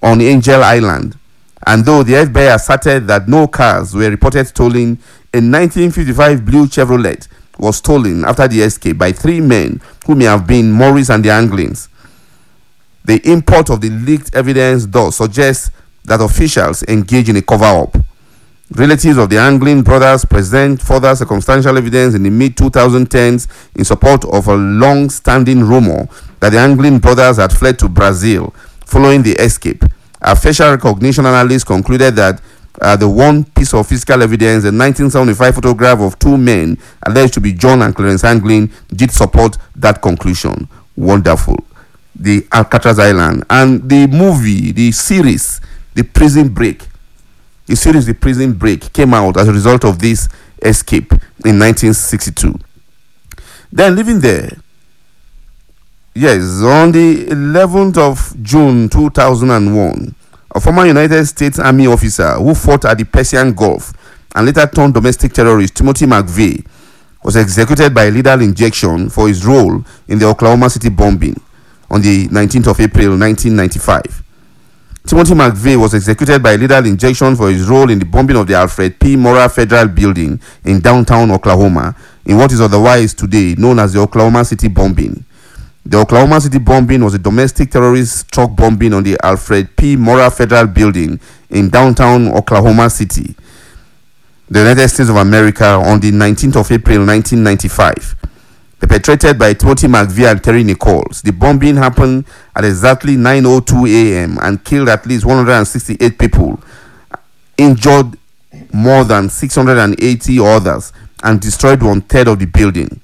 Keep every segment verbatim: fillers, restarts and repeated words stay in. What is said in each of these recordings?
on Angel Island. And though the F B I asserted that no cars were reported stolen, a nineteen fifty-five blue Chevrolet was stolen after the escape by three men who may have been Morris and the Anglins. The import of the leaked evidence does suggest that officials engage in a cover-up. Relatives of the Anglin brothers present further circumstantial evidence in the mid twenty tens in support of a long-standing rumor that the Anglin brothers had fled to Brazil following the escape. A facial recognition analyst concluded that uh, the one piece of physical evidence, a nineteen seventy-five photograph of two men alleged to be John and Clarence Anglin, did support that conclusion. Wonderful. The Alcatraz Island and the movie, the series, The Prison Break. The series The Prison Break came out as a result of this escape in nineteen sixty-two. Then living there, yes, on the eleventh of June two thousand one, a former United States Army officer who fought at the Persian Gulf and later turned domestic terrorist, Timothy McVeigh, was executed by lethal injection for his role in the Oklahoma City bombing on the nineteenth of April nineteen ninety-five. Timothy McVeigh was executed by lethal injection for his role in the bombing of the Alfred P. Murrah Federal Building in downtown Oklahoma, in what is otherwise today known as the Oklahoma City bombing. The Oklahoma City bombing was a domestic terrorist truck bombing on the Alfred P. Murrah Federal Building in downtown Oklahoma City, the United States of America, on the nineteenth of April nineteen ninety-five. Perpetrated by Timothy McVeigh and Terry Nichols. The bombing happened at exactly nine oh two a.m. and killed at least one hundred sixty-eight people, injured more than six hundred eighty others, and destroyed one-third of the building.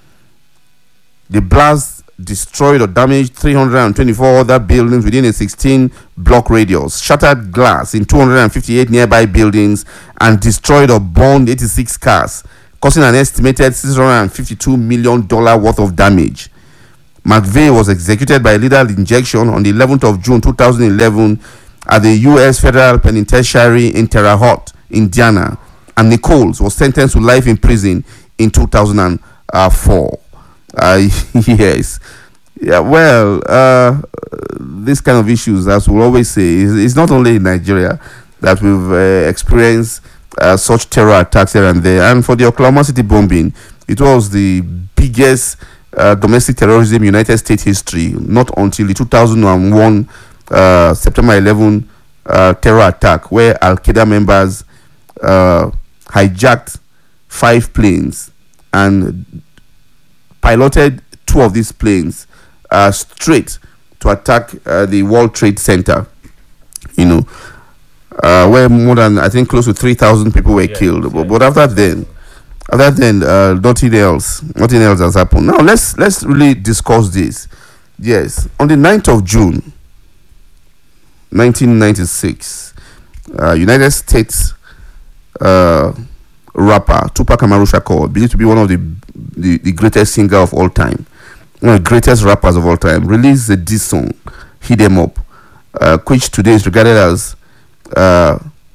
The blast destroyed or damaged three hundred twenty-four other buildings within a sixteen block radius, shattered glass in two hundred fifty-eight nearby buildings, and destroyed or burned eighty-six cars, causing an estimated six hundred fifty-two million dollars worth of damage. McVeigh was executed by lethal injection on the eleventh of June two thousand eleven at the U S Federal Penitentiary in Terre Haute, Indiana, and Nichols was sentenced to life in prison in two thousand four. Uh, yes. Yeah, well, uh, this kind of issues, as we'll always say, is, is not only in Nigeria that we've uh, experienced Uh, such terror attacks here and there. And for the Oklahoma City bombing, it was the biggest uh, domestic terrorism in United States history, not until the two thousand one uh, September eleventh uh, terror attack, where Al-Qaeda members uh, hijacked five planes and piloted two of these planes uh, straight to attack uh, the World Trade Center, you know, Uh, where more than, I think, close to three thousand people were yeah, killed. But, but after then, after then, uh, nothing else, nothing else has happened. Now let's let's really discuss this. Yes, on the ninth of June, nineteen ninety-six, uh, United States uh, rapper Tupac Amaru Shakur, believed to be one of the, the the greatest singer of all time, one of the greatest rappers of all time, released a diss song, "Hit 'Em Up," uh, which today is regarded as Uh,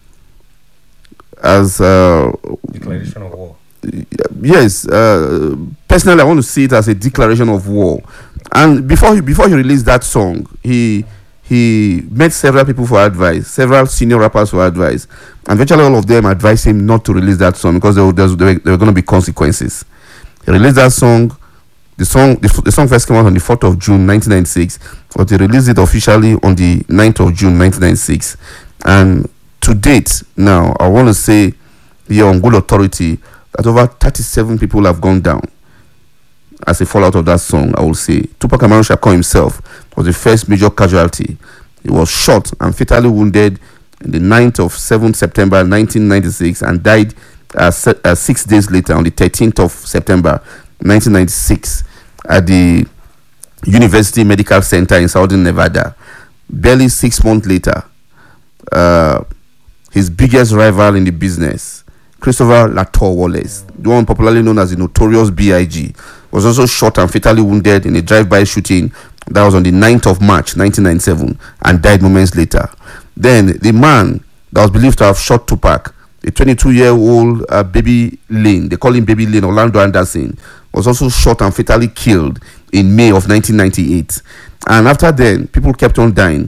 as uh, declaration of war. Yes, uh, personally, I want to see it as a declaration of war. And before he before he released that song, he he met several people for advice, several senior rappers for advice, and virtually all of them advised him not to release that song because there were, there were, there were going to be consequences. He released that song. The song the, the song first came out on the fourth of June nineteen ninety-six, but he released it officially on the ninth of June nineteen ninety-six. And to date, now, I want to say here on good authority that over thirty-seven people have gone down as a fallout of that song, I will say. Tupac Amaru Shakur himself was the first major casualty. He was shot and fatally wounded on the ninth of seventh September nineteen ninety-six and died uh, se- uh, six days later on the thirteenth of September nineteen ninety-six at the University Medical Center in Southern Nevada. Barely six months later, Uh, his biggest rival in the business, Christopher Latour Wallace, the one popularly known as the Notorious B I G, was also shot and fatally wounded in a drive-by shooting that was on the ninth of March nineteen ninety-seven and died moments later. Then the man that was believed to have shot Tupac, a twenty-two-year-old uh, Baby Lane, they call him Baby Lane, Orlando Anderson, was also shot and fatally killed in May of nineteen ninety-eight. And after then, people kept on dying.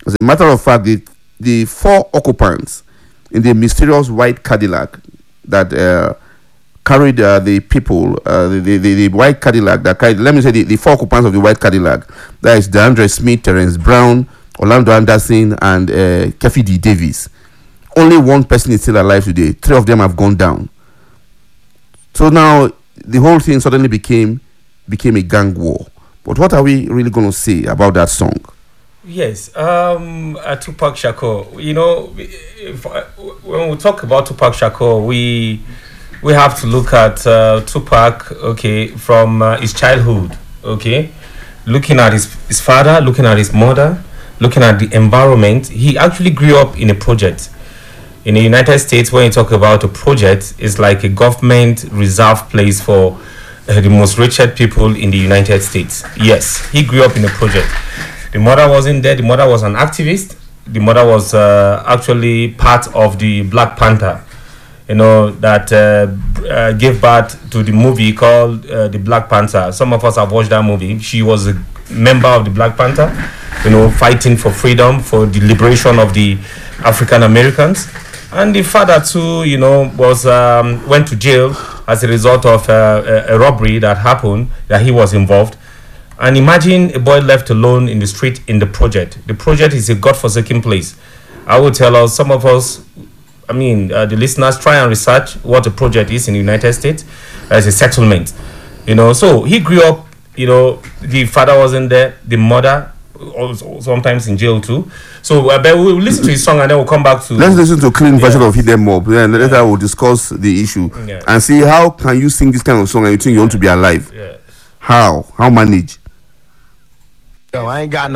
As a matter of fact, the, the four occupants in the mysterious white Cadillac that uh, carried uh, the people, uh, the, the, the white Cadillac that carried, let me say the, the four occupants of the white Cadillac, that is DeAndre Smith, Terrence Brown, Orlando Anderson, and uh, Kefi D. Davis. Only one person is still alive today. Three of them have gone down. So now the whole thing suddenly became became a gang war. But what are we really going to say about that song? Yes, um, uh, Tupac Shakur. You know, if, uh, when we talk about Tupac Shakur, we we have to look at uh, Tupac, okay, from uh, his childhood, okay, looking at his his father, looking at his mother, looking at the environment. He actually grew up in a project. In the United States, when you talk about a project, it's like a government reserved place for uh, the most wretched people in the United States. Yes, he grew up in a project. The mother wasn't there. The mother was an activist. The mother was uh, actually part of the Black Panther, you know, that uh, uh, gave birth to the movie called uh, The Black Panther. Some of us have watched that movie. She was a member of the Black Panther, you know, fighting for freedom, for the liberation of the African Americans. And the father too, you know, was um, went to jail as a result of uh, a, a robbery that happened, that he was involved. And imagine a boy left alone in the street in the project. The project is a godforsaken place. I would tell us, some of us, I mean, uh, the listeners, try and research what a project is in the United States as a settlement. You know, so he grew up, you know, the father wasn't there, the mother also sometimes in jail too. So uh, but we'll listen to his song and then we'll come back to... Let's listen to a clean version of Hit Them Up. Then later yeah. we'll discuss the issue yeah. and see how can you sing this kind of song and you think you want to be alive. Yeah. How? How manage? Yo, I ain't got no